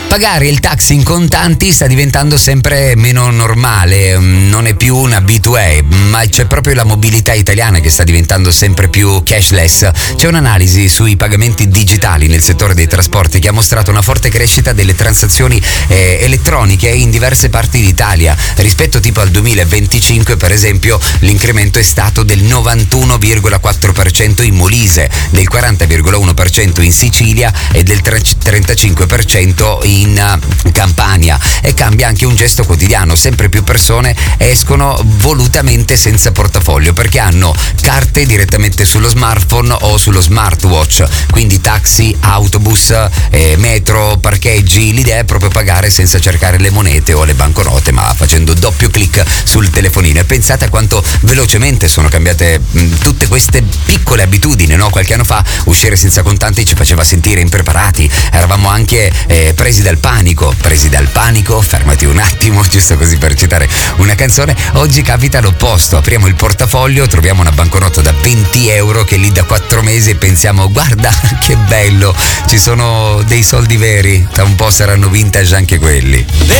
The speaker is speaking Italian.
Pagare il taxi in contanti sta diventando sempre meno normale, non è più un habitué, ma c'è proprio la mobilità italiana che sta diventando sempre più cashless. C'è un'analisi sui pagamenti digitali nel settore dei trasporti che ha mostrato una forte crescita delle transazioni elettroniche in diverse parti d'Italia. Rispetto tipo al 2025, per esempio, l'incremento è stato del 91,4% in Molise, del 40,1% in Sicilia e del 35% in Campania. E cambia anche un gesto quotidiano: sempre più persone escono volutamente senza portafoglio perché hanno carte direttamente sullo smartphone o sullo smartwatch, quindi taxi, autobus, metro, parcheggi. L'idea è proprio pagare senza cercare le monete o le banconote, ma facendo doppio clic sul telefonino. E pensate a quanto velocemente sono cambiate tutte queste piccole abitudini, no? Qualche anno fa uscire senza contanti ci faceva sentire impreparati, eravamo anche presi dal panico, fermati un attimo, giusto così per citare una canzone. Oggi capita l'opposto: apriamo il portafoglio, troviamo una banconota da 20 euro che è lì da 4 mesi e pensiamo: guarda che bello, ci sono dei soldi veri, tra un po' saranno vintage anche quelli.